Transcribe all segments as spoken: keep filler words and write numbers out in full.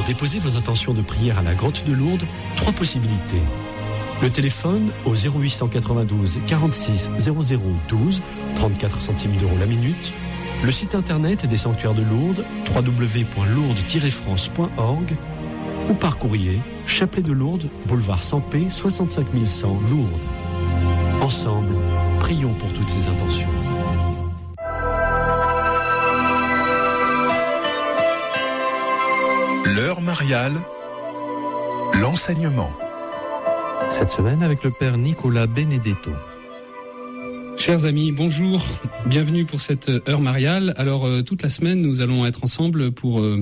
déposer vos intentions de prière à la grotte de Lourdes, trois possibilités. Le téléphone au zéro huit cent quatre-vingt-douze quarante-six zéro zéro douze, trente-quatre centimes d'euros la minute. Le site internet des sanctuaires de Lourdes, w w w point lourdes tiret france point org, ou par courrier, Chapelet de Lourdes, boulevard Sampé, soixante-cinq mille cent, Lourdes. Ensemble, prions pour toutes ces intentions. L'heure mariale, l'enseignement. Cette semaine avec le père Nicolas Benedetto. Chers amis, bonjour, bienvenue pour cette heure mariale. Alors euh, toute la semaine, nous allons être ensemble pour euh,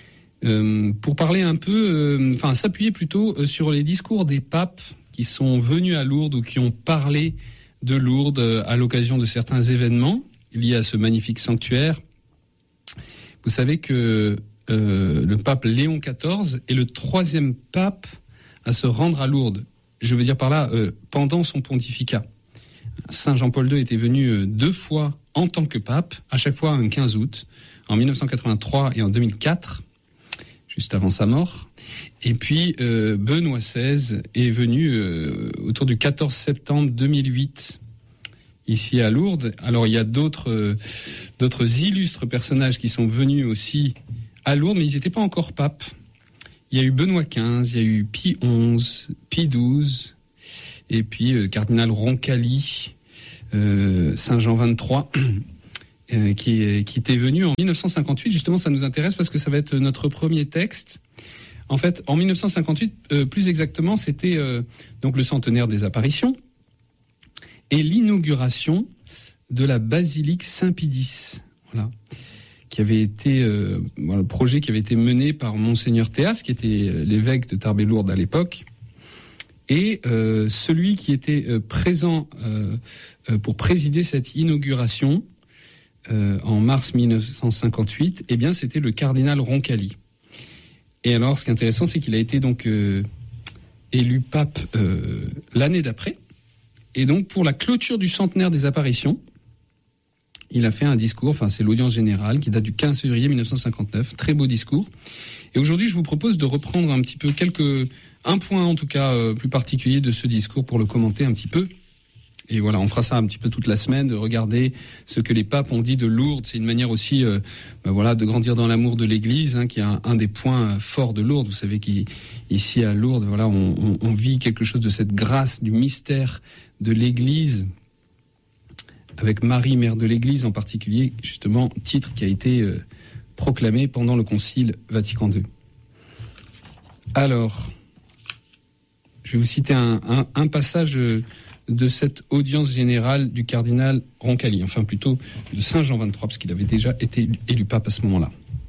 euh, pour parler un peu, euh, enfin s'appuyer plutôt euh, sur les discours des papes qui sont venus à Lourdes ou qui ont parlé de Lourdes euh, à l'occasion de certains événements liés à ce magnifique sanctuaire. Vous savez que euh, le pape Léon quatorze est le troisième pape à se rendre à Lourdes. Je veux dire par là, euh, pendant son pontificat. Saint Jean-Paul deux était venu euh, deux fois en tant que pape, à chaque fois un quinze août, en dix-neuf cent quatre-vingt-trois et en deux mille quatre, juste avant sa mort. Et puis euh, Benoît seize est venu euh, autour du quatorze septembre deux mille huit, ici à Lourdes. Alors il y a d'autres, euh, d'autres illustres personnages qui sont venus aussi à Lourdes, mais ils n'étaient pas encore papes. Il y a eu Benoît quinze, il y a eu Pie onze, Pie douze, et puis euh, cardinal Roncalli, euh, Saint Jean vingt-trois, euh, qui, qui était venu en dix-neuf cent cinquante-huit. Justement, ça nous intéresse parce que ça va être notre premier texte. En fait, en dix-neuf cent cinquante-huit, euh, plus exactement, c'était euh, donc le centenaire des apparitions et l'inauguration de la basilique Saint-Pidis. Voilà. Qui avait été euh, bon, le projet qui avait été mené par Monseigneur Théas, qui était l'évêque de Tarbes-et-Lourdes à l'époque, et euh, celui qui était euh, présent euh, euh, pour présider cette inauguration euh, en mars dix-neuf cent cinquante-huit, eh bien c'était le cardinal Roncalli. Et alors, ce qui est intéressant, c'est qu'il a été donc euh, élu pape euh, l'année d'après, et donc pour la clôture du centenaire des apparitions. Il a fait un discours, enfin c'est l'audience générale qui date du quinze février dix-neuf cent cinquante-neuf, très beau discours. Et aujourd'hui, je vous propose de reprendre un petit peu quelques, un point en tout cas euh, plus particulier de ce discours pour le commenter un petit peu. Et voilà, on fera ça un petit peu toute la semaine, de regarder ce que les papes ont dit de Lourdes. C'est une manière aussi, euh, ben voilà, de grandir dans l'amour de l'Église, hein, qui est un, un des points forts de Lourdes. Vous savez qu'ici à Lourdes, voilà, on, on, on vit quelque chose de cette grâce, du mystère de l'Église, avec Marie, mère de l'Église en particulier, justement, titre qui a été euh, proclamé pendant le Concile Vatican deux. Alors, je vais vous citer un, un, un passage de cette audience générale du cardinal Roncalli, enfin plutôt de Saint Jean vingt-trois, parce qu'il avait déjà été élu pape à ce moment-là.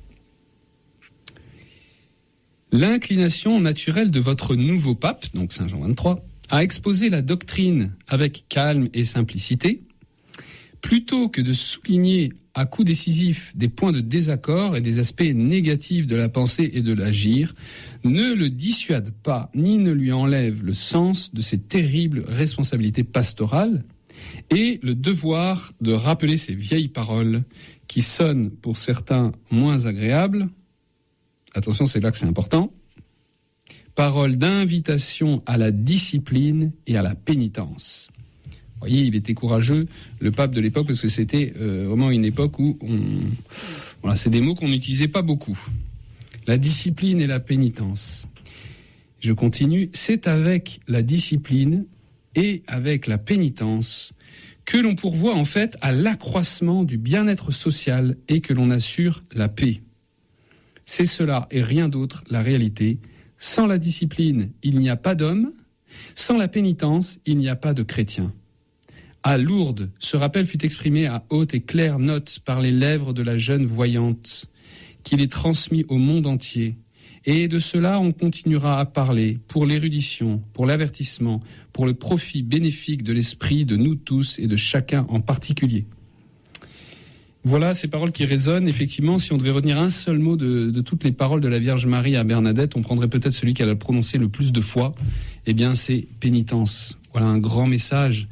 L'inclination naturelle de votre nouveau pape, donc Saint Jean vingt-trois, a exposé la doctrine avec calme et simplicité, plutôt que de souligner à coup décisif des points de désaccord et des aspects négatifs de la pensée et de l'agir, ne le dissuade pas ni ne lui enlève le sens de ses terribles responsabilités pastorales et le devoir de rappeler ces vieilles paroles qui sonnent pour certains moins agréables. Attention, c'est là que c'est important. Paroles d'invitation à la discipline et à la pénitence. Vous voyez, il était courageux, le pape de l'époque, parce que c'était euh, vraiment une époque où on... voilà, c'est des mots qu'on n'utilisait pas beaucoup. La discipline et la pénitence. Je continue. C'est avec la discipline et avec la pénitence que l'on pourvoit en fait à l'accroissement du bien-être social et que l'on assure la paix. C'est cela et rien d'autre la réalité. Sans la discipline, il n'y a pas d'homme. Sans la pénitence, il n'y a pas de chrétien. À Lourdes, ce rappel fut exprimé à haute et claire note par les lèvres de la jeune voyante, qui les transmit au monde entier. Et de cela, on continuera à parler pour l'érudition, pour l'avertissement, pour le profit bénéfique de l'esprit de nous tous et de chacun en particulier. Voilà ces paroles qui résonnent. Effectivement, si on devait retenir un seul mot de, de toutes les paroles de la Vierge Marie à Bernadette, on prendrait peut-être celui qu'elle a prononcé le plus de fois. Eh bien, c'est pénitence. Voilà un grand message.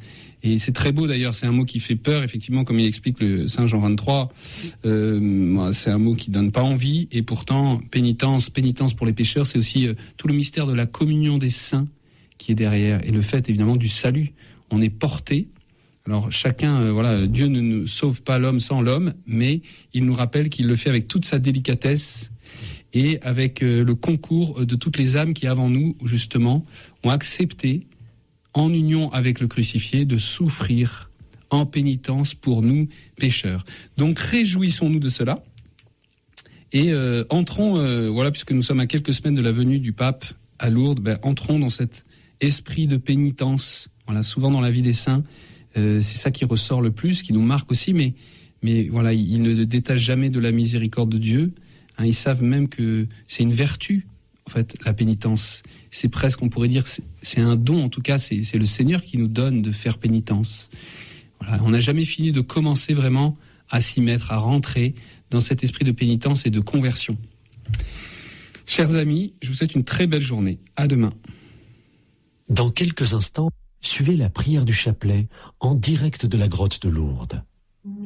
Et c'est très beau d'ailleurs, c'est un mot qui fait peur, effectivement, comme il explique le Saint Jean vingt-trois. Euh, c'est un mot qui donne pas envie, et pourtant, pénitence, pénitence pour les pécheurs, c'est aussi euh, tout le mystère de la communion des saints qui est derrière, et le fait évidemment du salut. On est porté. Alors chacun, euh, voilà, Dieu ne nous sauve pas l'homme sans l'homme, mais il nous rappelle qu'il le fait avec toute sa délicatesse et avec euh, le concours de toutes les âmes qui avant nous, justement, ont accepté, en union avec le crucifié, de souffrir en pénitence pour nous pécheurs. Donc réjouissons-nous de cela et euh, entrons, euh, voilà, puisque nous sommes à quelques semaines de la venue du pape à Lourdes, ben, entrons dans cet esprit de pénitence. Voilà, souvent dans la vie des saints, euh, c'est ça qui ressort le plus, qui nous marque aussi, mais, mais voilà, ils ne détachent jamais de la miséricorde de Dieu. Hein, ils savent même que c'est une vertu. En fait, la pénitence, c'est presque, on pourrait dire, c'est, c'est un don. En tout cas, c'est, c'est le Seigneur qui nous donne de faire pénitence. Voilà, on n'a jamais fini de commencer vraiment à s'y mettre, à rentrer dans cet esprit de pénitence et de conversion. Chers amis, je vous souhaite une très belle journée. À demain. Dans quelques instants, suivez la prière du chapelet en direct de la grotte de Lourdes.